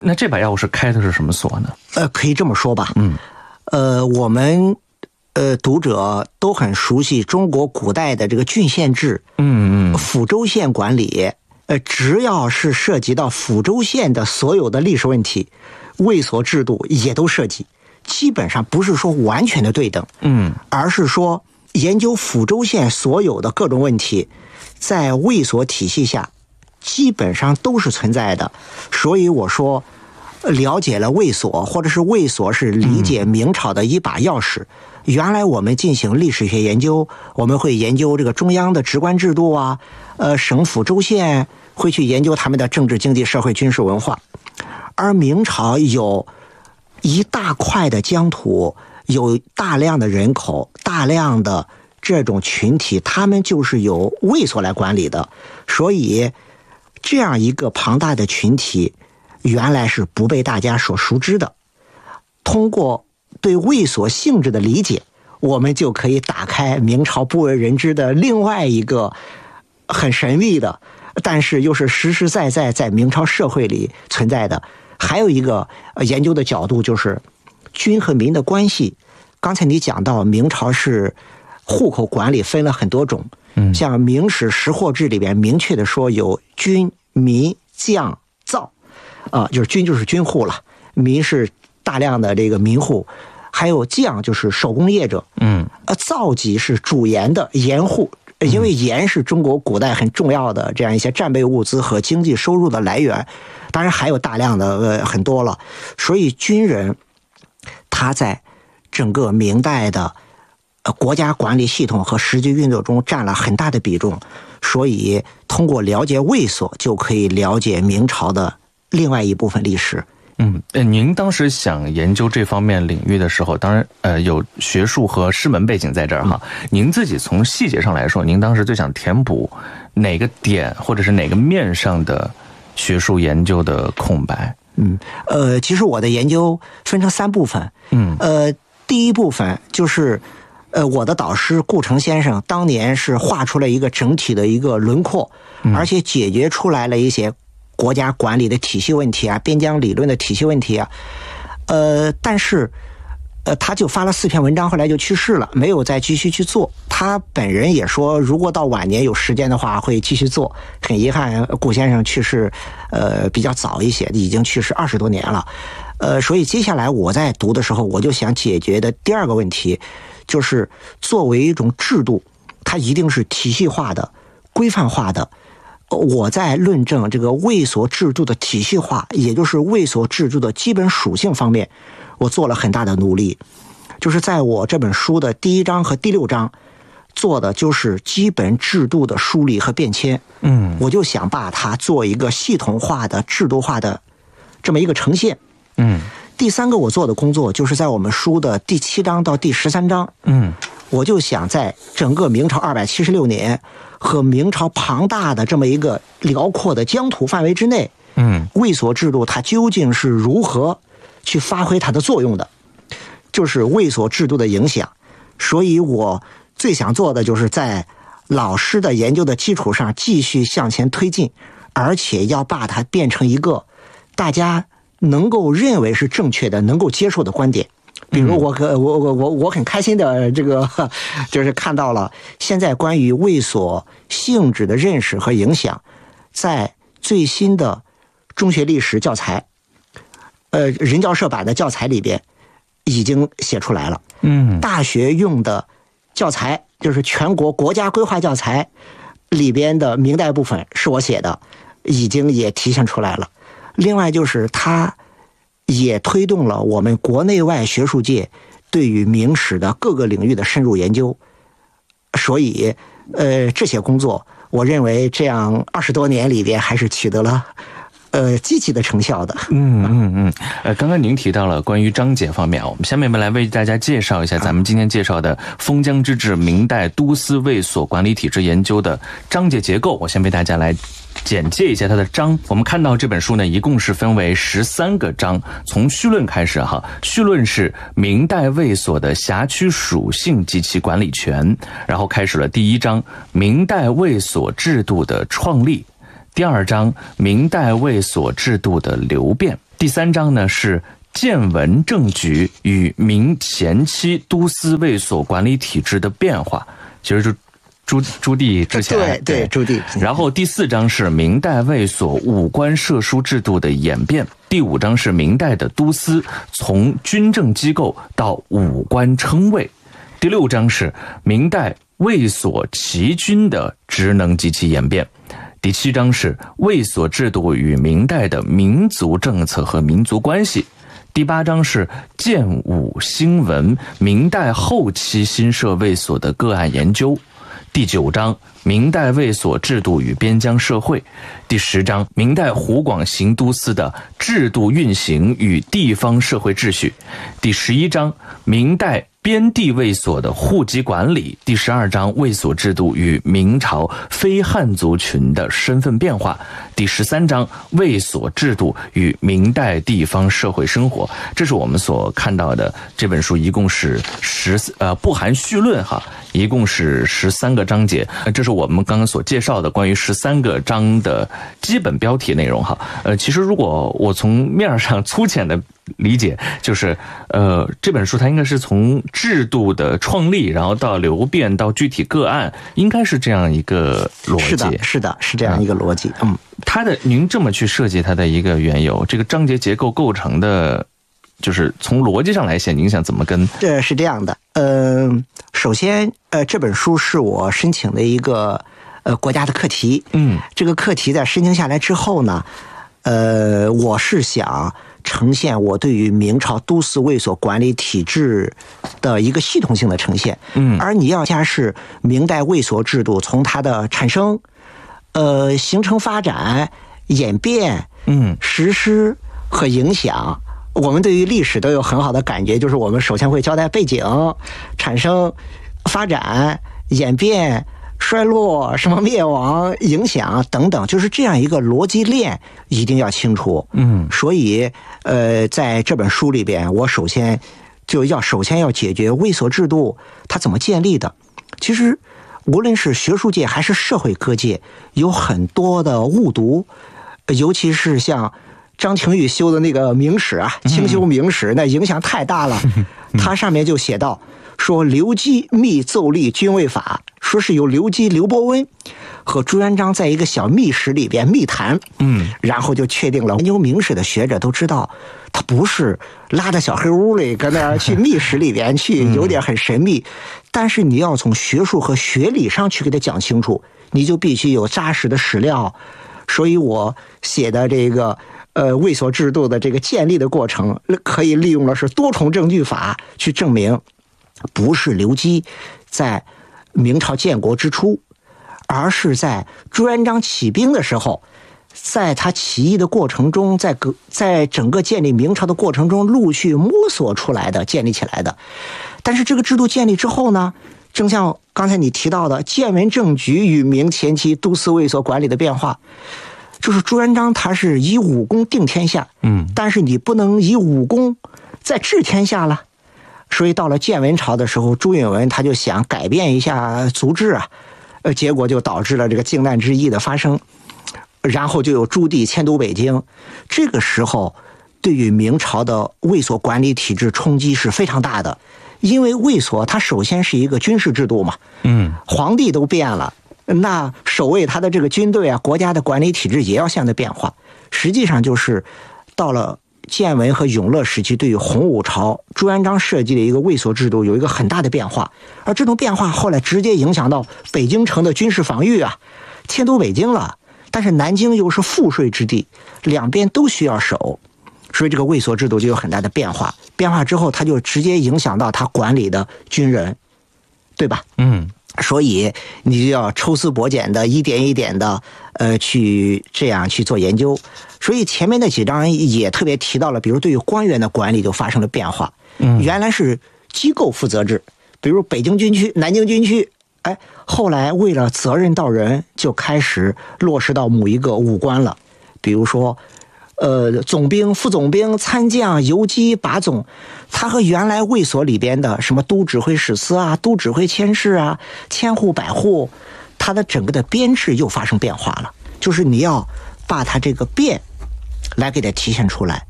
那这把钥匙开的是什么锁呢？ 可以这么说吧。我们读者都很熟悉中国古代的这个郡县制，抚州县管理。只要是涉及到抚州县的所有的历史问题，卫所制度也都涉及。基本上不是说完全的对等，而是说研究抚州县所有的各种问题，在卫所体系下基本上都是存在的。所以我说，了解了卫所，或者是卫所是理解明朝的一把钥匙。原来我们进行历史学研究，我们会研究这个中央的职官制度啊，省府州县会去研究他们的政治经济社会军事文化。而明朝有一大块的疆土，有大量的人口，大量的这种群体，他们就是由卫所来管理的。所以这样一个庞大的群体原来是不被大家所熟知的。通过对卫所性质的理解，我们就可以打开明朝不为人知的另外一个很神秘的，但是又是实实在在在明朝社会里存在的。还有一个研究的角度就是军和民的关系。刚才你讲到明朝是户口管理分了很多种，像《明史识货志》里边明确的说有军、民、将、造，就是军就是军户了，民是大量的这个民户，还有将就是手工业者，造级是主盐的盐户，因为盐是中国古代很重要的这样一些战备物资和经济收入的来源，当然还有大量的很多了。所以军人他在整个明代的国家管理系统和实际运作中占了很大的比重，所以通过了解卫所就可以了解明朝的另外一部分历史。 您当时想研究这方面领域的时候，当然有学术和师门背景在这儿哈。您自己从细节上来说，您当时最想填补哪个点或者是哪个面上的学术研究的空白？ 其实我的研究分成3部分。第一部分就是我的导师顾城先生当年是画出了一个整体的一个轮廓，而且解决出来了一些国家管理的体系问题啊，边疆理论的体系问题啊。但是他就发了4篇文章，后来就去世了，没有再继续去做。他本人也说，如果到晚年有时间的话，会继续做。很遗憾，顾先生去世比较早一些，已经去世20多年了。所以接下来我在读的时候，我就想解决的第2个问题，就是作为一种制度，它一定是体系化的、规范化的。我在论证这个卫所制度的体系化，也就是卫所制度的基本属性方面，我做了很大的努力。就是在我这本书的第1章和第6章做的就是基本制度的梳理和变迁。我就想把它做一个系统化的、制度化的这么一个呈现。第3个我做的工作就是在我们书的第7章到第13章。我就想在整个明朝276年和明朝庞大的这么一个辽阔的疆土范围之内，卫所制度它究竟是如何去发挥它的作用的，就是卫所制度的影响。所以我最想做的就是在老师的研究的基础上继续向前推进，而且要把它变成一个大家能够认为是正确的、能够接受的观点。比如我很开心的这个就是看到了现在关于卫所性质的认识和影响，在最新的中学历史教材人教社版的教材里边已经写出来了。大学用的教材就是全国国家规划教材里边的明代部分是我写的，已经也体现出来了。另外就是它也推动了我们国内外学术界对于明史的各个领域的深入研究。所以这些工作我认为这样20多年里边还是取得了积极的成效的。 刚刚您提到了关于章节方面，我们下面来为大家介绍一下咱们今天介绍的封疆之治明代都司卫所管理体制研究的章节结构。我先为大家来简介一下它的章。我们看到这本书呢，一共是分为13个章，从序论开始哈。序论是明代卫所的辖区属性及其管理权，然后开始了第1章明代卫所制度的创立，第2章明代卫所制度的流变， 第3章呢是建文政局与明前期都司卫所管理体制的变化，其实就朱棣之前， 对朱棣。 然后第4章是明代卫所武官设书制度的演变，第5章是明代的都司从军政机构到武官称谓，第6章是明代卫所旗军的职能及其演变，第7章是卫所制度与明代的民族政策和民族关系，第8章是建武兴文明代后期新设卫所的个案研究，第9章明代卫所制度与边疆社会，第10章明代湖广行都司的制度运行与地方社会秩序，第11章明代边地卫所的户籍管理，第12章卫所制度与明朝非汉族群的身份变化，第13章卫所制度与明代地方社会生活。这是我们所看到的这本书，一共是不含绪论哈，一共是13个章节。这是我们刚刚所介绍的关于13个章的基本标题内容哈。其实如果我从面上粗浅的理解，就是这本书它应该是从制度的创立，然后到流变，到具体个案，应该是这样一个逻辑。 是这样一个逻辑。 您这么去设计它的一个缘由，这个章节结构构成的，就是从逻辑上来讲，您想怎么跟？ 这是这样的。首先，这本书是我申请的一个国家的课题。这个课题在申请下来之后呢，我是想呈现我对于明朝都司卫所管理体制的一个系统性的呈现。而你要加是明代卫所制度从它的产生、形成发展、演变、实施和影响。我们对于历史都有很好的感觉，就是我们首先会交代背景、产生、发展、演变、衰落、什么灭亡、影响等等，就是这样一个逻辑链一定要清楚。所以在这本书里边，我首先要解决卫所制度它怎么建立的。其实无论是学术界还是社会各界，有很多的误读，尤其是像张廷玉修的那个明史啊，清修明史，那影响太大了。它上面就写到说，刘基密奏立军卫法，说是有刘基、刘伯温和朱元璋在一个小密室里边密谈，然后就确定了。研究明史的学者都知道，他不是拉到小黑屋里跟那儿去密室里边去，有点很神秘。但是你要从学术和学理上去给他讲清楚，你就必须有扎实的史料。所以我写的这个卫所制度的这个建立的过程，可以利用的是多重证据法去证明，不是刘基在明朝建国之初，而是在朱元璋起兵的时候，在他起义的过程中，在整个建立明朝的过程中陆续摸索出来的、建立起来的。但是这个制度建立之后呢，正像刚才你提到的建文政局与明前期都司卫所管理的变化，就是朱元璋他是以武功定天下，但是你不能以武功再治天下了。所以到了建文朝的时候，朱允炆他就想改变一下族制啊，结果就导致了这个靖难之役的发生，然后就有朱棣迁都北京。这个时候对于明朝的卫所管理体制冲击是非常大的，因为卫所它首先是一个军事制度嘛，皇帝都变了，那守卫他的这个军队啊，国家的管理体制也要向着变化。实际上就是到了建文和永乐时期，对于洪武朝朱元璋设计的一个卫所制度有一个很大的变化，而这种变化后来直接影响到北京城的军事防御啊，迁都北京了。但是南京又是赋税之地，两边都需要守，所以这个卫所制度就有很大的变化。变化之后，它就直接影响到他管理的军人，对吧？所以你就要抽丝剥茧的一点一点的去这样去做研究。所以前面那几章也特别提到了，比如对于官员的管理就发生了变化。原来是机构负责制，比如北京军区、南京军区，后来为了责任到人，就开始落实到某一个武官了。比如说总兵、副总兵、参将、游击、把总，他和原来卫所里边的什么都指挥使司啊、都指挥佥事啊、千户、百户，他的整个的编制又发生变化了。就是你要把他这个变来给它体现出来。